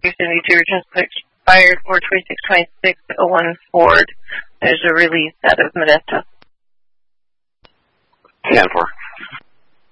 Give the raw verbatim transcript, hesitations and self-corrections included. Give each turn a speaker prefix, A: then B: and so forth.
A: City Detergents expired four twenty-six twenty-six oh one Ford. There's a release out of Modesto.
B: ten four.